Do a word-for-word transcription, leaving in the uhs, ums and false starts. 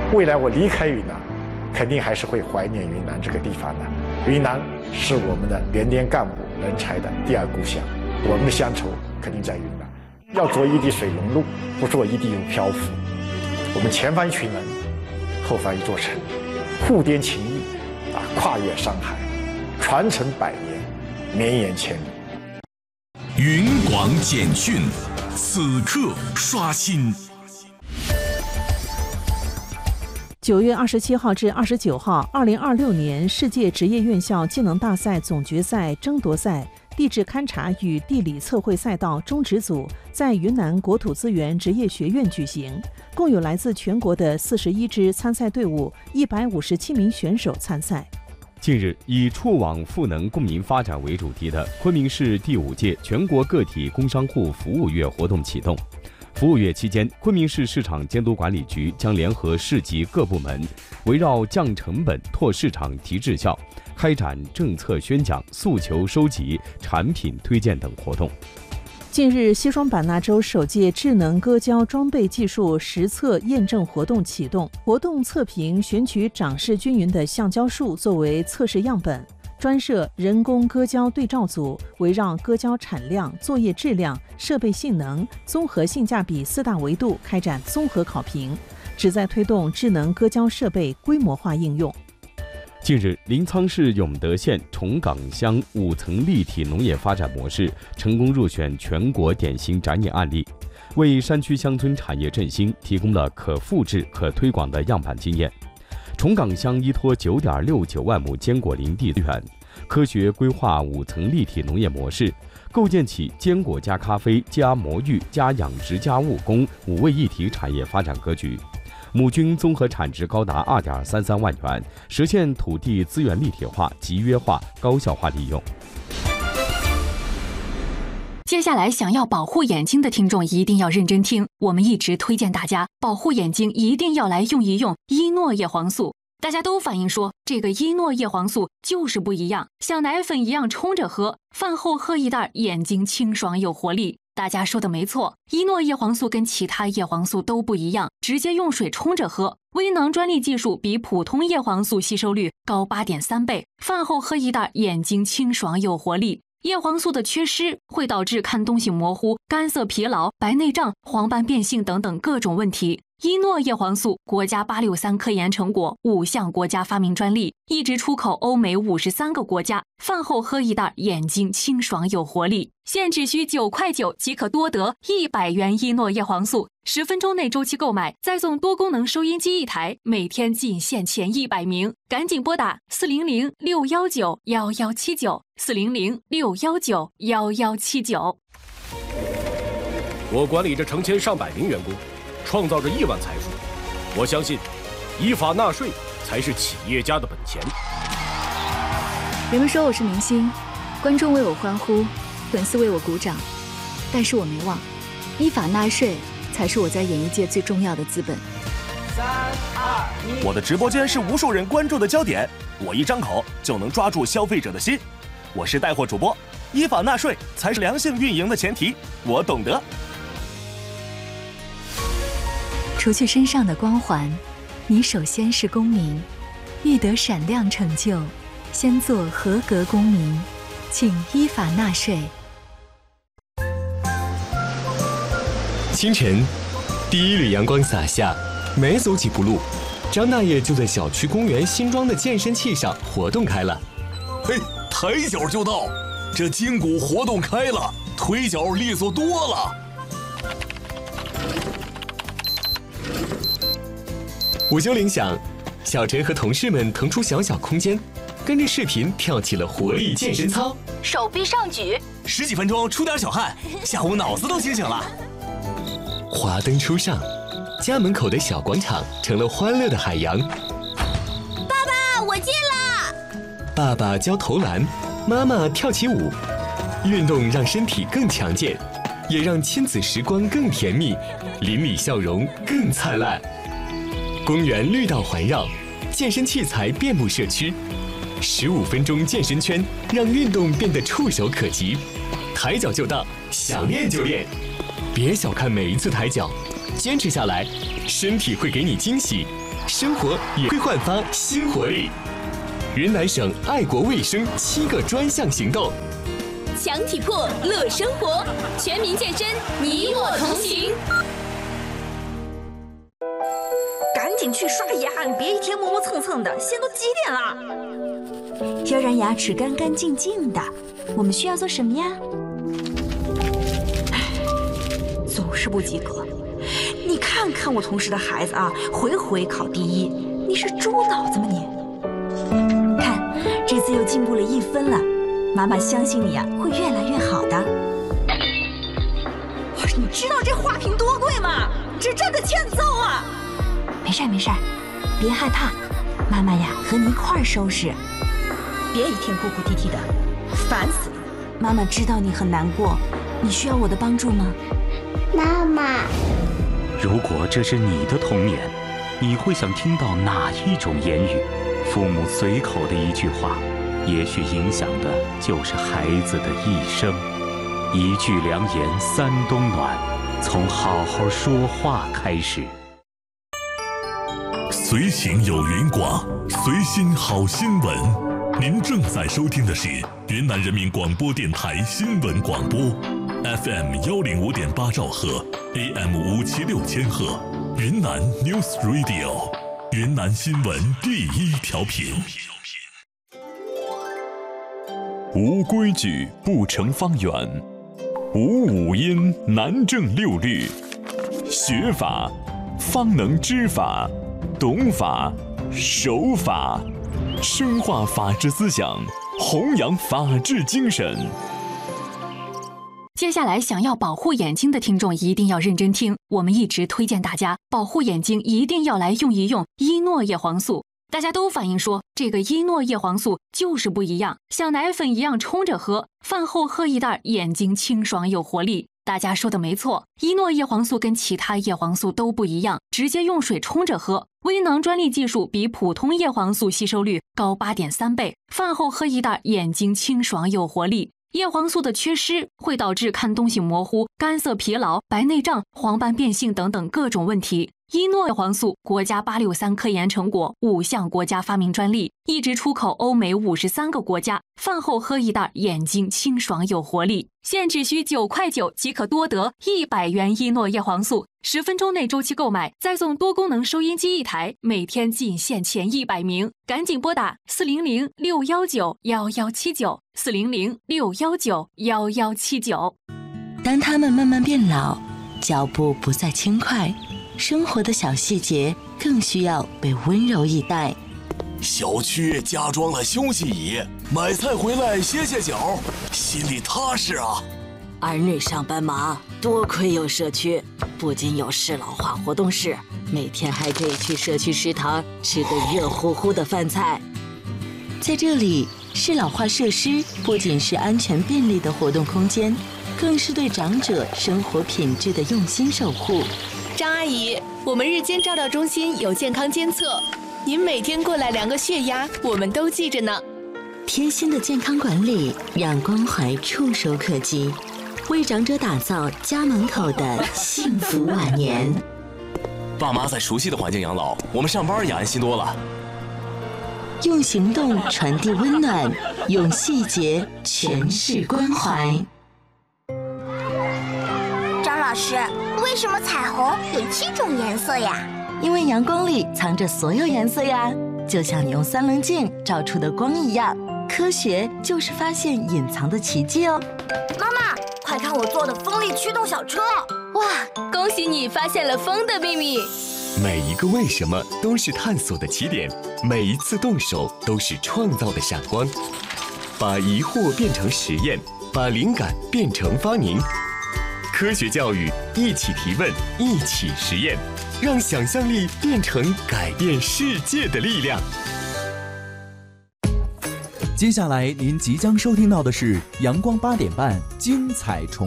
未来我离开云南，肯定还是会怀念云南这个地方的。云南是我们的连连干部人才的第二故乡，我们的乡愁肯定在云南。要做一滴水溶路，不做一滴油漂浮。我们前方一群人，后方一座城，互颠情谊啊，跨越山海，传承百年，绵延千里。 云广简讯，此刻刷新。 九月二十七号至二十九号，二零二六年世界职业院校技能大赛总决赛争夺赛地质勘察与地理测绘赛道中职组在云南国土资源职业学院举行，共有来自全国的四十一支参赛队伍，一百五十七名选手参赛。 近日，以触网赋能公民发展为主题的昆明市第五届全国个体工商户服务月活动启动。服务月期间，昆明市市场监督管理局将联合市级各部门，围绕降成本、拓市场、提质效，开展政策宣讲、诉求收集、产品推荐等活动。 近日，西双版纳州首届智能割胶装备技术实测验证活动启动，活动测评选取长势均匀的橡胶树作为测试样本。专设人工割胶对照组，围绕割胶产量、作业质量、设备性能、综合性价比四大维度开展综合考评，旨在推动智能割胶设备规模化应用。 近日，临沧市永德县崇岗乡五层立体农业发展模式成功入选全国典型展演案例，为山区乡村产业振兴提供了可复制、可推广的样板经验。崇岗乡依托 九点六九万亩坚果林地资源，科学规划五层立体农业模式，构建起坚果加咖啡加魔芋加养殖加务工五位一体产业发展格局，亩均综合产值高达 二点三三万元，实现土地资源立体化、集约化、高效化利用。 接下来，想要保护眼睛的听众一定要认真听，我们一直推荐大家保护眼睛一定要来用一用伊诺叶黄素。大家都反映说，这个伊诺叶黄素就是不一样，像奶粉一样冲着喝，饭后喝一袋，眼睛清爽有活力。大家说的没错，伊诺叶黄素跟其他叶黄素都不一样，直接用水冲着喝。微囊专利技术比普通叶黄素吸收率高 八点三倍，饭后喝一袋，眼睛清爽有活力。叶黄素的缺失会导致看东西模糊、干涩疲劳、白内障、黄斑变性等等各种问题。伊诺叶黄素国家八六三科研成果，五项国家发明专利，一直出口欧美五十三个国家。饭后喝一袋，眼睛清爽有活力。现只需九块九即可多得一百元伊诺叶黄素，十分钟内周期购买，再送多功能收音机一台，每天仅限前一百名，赶紧拨打四零零六幺九幺幺七九四零零六幺九幺幺七九。 我管理着成千上百名员工，创造着亿万财富。我相信，依法纳税才是企业家的本钱。 人们说我是明星，观众为我欢呼，粉丝为我鼓掌，但是我没忘，依法纳税才是我在演艺界最重要的资本。 三二一， 我的直播间是无数人关注的焦点，我一张口就能抓住消费者的心。我是带货主播，依法纳税才是良性运营的前提，我懂得。 除去身上的光环，你首先是公民，欲得闪亮成就，先做合格公民，请依法纳税。 清晨，第一缕阳光洒下，没走几步路，张大爷就在小区公园新装的健身器上活动开了。 嘿，抬脚就到，这筋骨活动开了，腿脚利索多了。 午休铃响，小陈和同事们腾出小小空间，跟着视频跳起了活力健身操， 手臂上举， 十几分钟出点小汗，下午脑子都清醒了。 华灯初上，家门口的小广场成了欢乐的海洋。 爸爸，我进了。 爸爸教投篮，妈妈跳起舞，运动让身体更强健，也让亲子时光更甜蜜，邻里笑容更灿烂。公园绿道环绕，健身器材遍布社区，十五分钟健身圈让运动变得触手可及，抬脚就到，想练就练。别小看每一次抬脚，坚持下来，身体会给你惊喜， 生活也会焕发新活力。云南省爱国卫生七个专项行动， 强体魄乐生活，全民健身，你我同行。 赶紧去刷牙，别一天磨磨蹭蹭的，现在都几点了？ 要让牙齿干干净净的，我们需要做什么呀？ 总是不及格。你看看我同事的孩子啊，回回考第一，你是猪脑子吗你？ 看，这次又进步了一分了，妈妈相信你呀、啊，会越来越好的。 你知道这花瓶多贵吗？这真的欠揍啊！ 没事没事，别害怕，妈妈呀和你一块儿收拾。 别一天哭哭啼啼的，烦死了。 妈妈知道你很难过，你需要我的帮助吗？ 妈妈， 如果这是你的童年，你会想听到哪一种言语？父母随口的一句话，也许影响的就是孩子的一生。一句良言三冬暖，从好好说话开始。 随行有云广，随心好新闻。您正在收听的是云南人民广播电台新闻广播 ，F M 幺零五点八兆赫 ，A M 五七六千赫，云南 News Radio， 云南新闻第一调频。 无规矩不成方圆，无五音难正六律。学法，方能知法，懂法，守法。深化法治思想，弘扬法治精神。 接下来想要保护眼睛的听众一定要认真听，我们一直推荐大家保护眼睛一定要来用一用伊诺叶黄素。大家都反映说这个伊诺叶黄素就是不一样，像奶粉一样冲着喝，饭后喝一袋，眼睛清爽有活力。大家说的没错，伊诺叶黄素跟其他叶黄素都不一样，直接用水冲着喝。微囊专利技术比普通叶黄素吸收率高 八点三 倍，饭后喝一袋，眼睛清爽有活力。叶黄素的缺失会导致看东西模糊、干涩疲劳、白内障、黄斑变性等等各种问题。伊诺叶黄素国家八六三科研成果，五项国家发明专利，一直出口欧美五十三个国家。饭后喝一袋，眼睛清爽有活力。现只需九块九即可多得一百元伊诺叶黄素，十分钟内周期购买，再送多功能收音机一台，每天仅限前一百名，赶紧拨打四零零六幺九幺幺七九四零零六幺九幺幺七九。 当他们慢慢变老，脚步不再轻快，生活的小细节更需要被温柔以待。 小区加装了休息椅，买菜回来歇歇脚，心里踏实啊。 儿女上班忙，多亏有社区，不仅有适老化活动室，每天还可以去社区食堂吃个热乎乎的饭菜。 在这里，适老化设施不仅是安全便利的活动空间，更是对长者生活品质的用心守护。 张阿姨，我们日间照料中心有健康监测，您每天过来量个血压，我们都记着呢。 贴心的健康管理，让关怀触手可及，为长者打造家门口的幸福晚年。 爸妈在熟悉的环境养老，我们上班也安心多了。 用行动传递温暖，用细节诠释关怀。 张老师，为什么彩虹有七种颜色呀？ 因为阳光里藏着所有颜色呀，就像你用三棱镜照出的光一样。科学就是发现隐藏的奇迹哦。 妈妈，快看我做的风力驱动小车！ 哇，恭喜你发现了风的秘密。 每一个为什么都是探索的起点，每一次动手都是创造的闪光。把疑惑变成实验，把灵感变成发明。科学教育，一起提问，一起实验，让想象力变成改变世界的力量。 接下来您即将收听到的是阳光八点半精彩重